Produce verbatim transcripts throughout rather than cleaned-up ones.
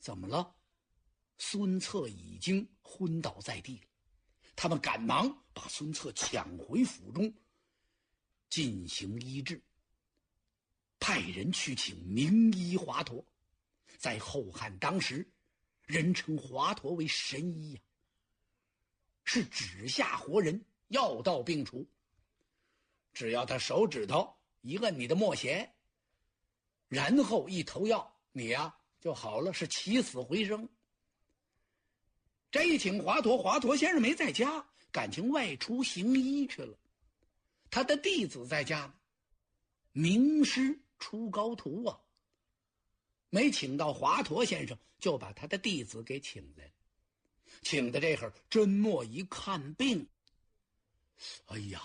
怎么了？孙策已经昏倒在地了。他们赶忙把孙策抢回府中进行医治，派人去请名医华佗。在后汉当时，人称华佗为神医呀、啊，是指下活人，药到病除。只要他手指头一摁你的脉弦，然后一投药，你呀、啊、就好了，是起死回生。这一请华佗，华佗先生没在家，感情外出行医去了。他的弟子在家呢，名师出高徒啊，没请到华佗先生，就把他的弟子给请来了。请的这会儿，甄墨一看病，哎呀，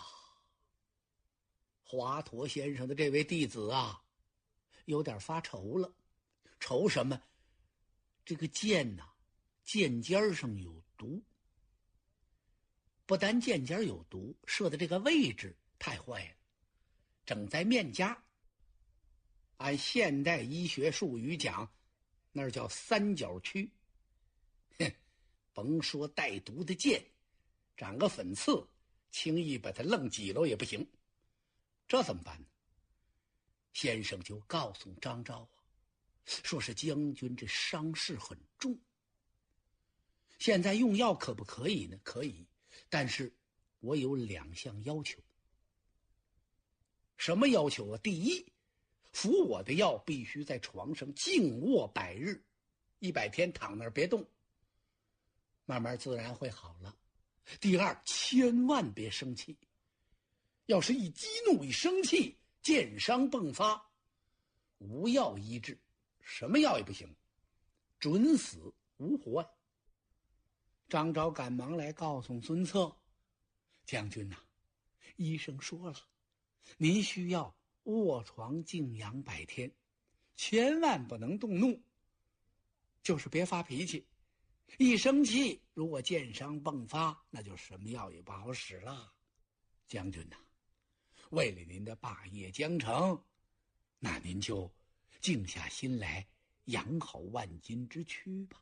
华佗先生的这位弟子啊，有点发愁了。愁什么？这个箭呐、啊，箭尖上有毒。不但箭尖有毒，射的这个位置太坏了，整在面颊。按现代医学术语讲，那叫三角区。哼，甭说带毒的箭，长个粉刺，轻易把它愣挤了也不行。这怎么办呢？先生就告诉张昭啊，说是将军这伤势很重，现在用药可不可以呢？可以，但是我有两项要求。什么要求啊？第一，服我的药必须在床上静卧百日，一百天躺那儿别动，慢慢自然会好了。第二，千万别生气，要是一激怒一生气，箭伤迸发，无药医治，什么药也不行，准死无活呀。张昭赶忙来告诉孙策，将军呐、啊，医生说了，您需要卧床静养百天，千万不能动怒，就是别发脾气。一生气，如果箭伤迸发，那就什么药也不好使了。将军呐、啊，为了您的霸业将成，那您就静下心来，养好万金之躯吧。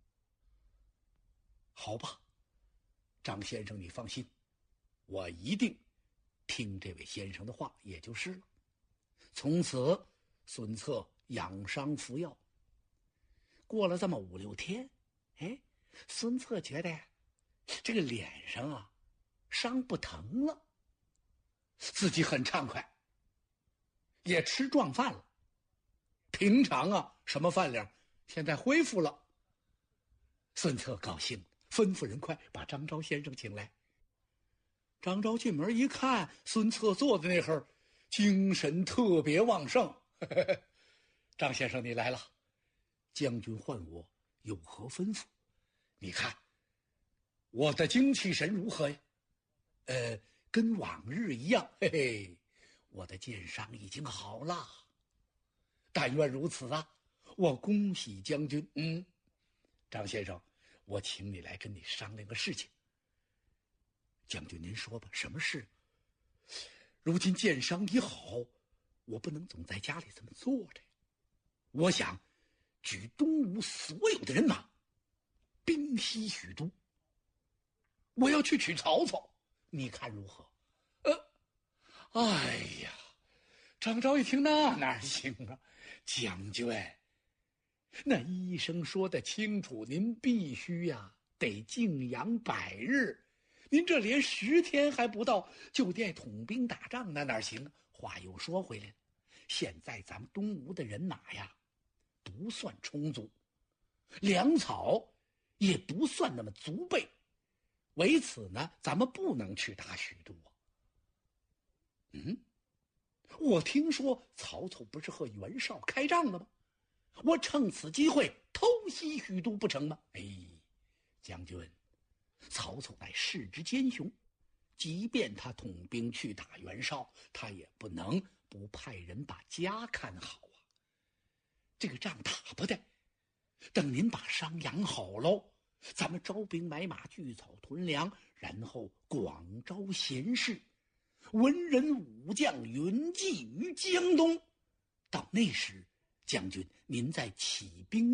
好吧，张先生你放心，我一定听这位先生的话，也就是了。从此孙策养伤服药，过了这么五六天，哎，孙策觉得呀，这个脸上啊伤不疼了，自己很畅快，也吃壮饭了。平常啊什么饭量，现在恢复了。孙策高兴了，吩咐人快把张昭先生请来。张昭进门一看，孙策坐在那会儿，精神特别旺盛。呵呵呵，张先生你来了，将军唤我有何吩咐？你看我的精气神如何呀？呃，跟往日一样，嘿嘿，我的箭伤已经好了。但愿如此啊，我恭喜将军。嗯，张先生，我请你来跟你商量个事情。将军您说吧，什么事？如今箭伤已好，我不能总在家里这么坐着呀。我想举东吴所有的人马，兵西许都，我要去取曹操，你看如何？呃，哎呀，张昭一听，那哪行啊，将军，那医生说得清楚，您必须呀得静养百日，您这连十天还不到，就得统兵打仗，那哪行啊？话又说回来了，现在咱们东吴的人马呀不算充足，粮草也不算那么足备，为此呢，咱们不能去打许都啊。嗯，我听说曹操不是和袁绍开仗了吗？我趁此机会偷袭许都不成吗？哎，将军，曹操乃世之奸雄，即便他统兵去打袁绍，他也不能不派人把家看好啊。这个仗打不得，等您把伤养好喽，咱们招兵买马，聚草屯粮，然后广招贤士，文人武将云集于江东。到那时，将军您再起兵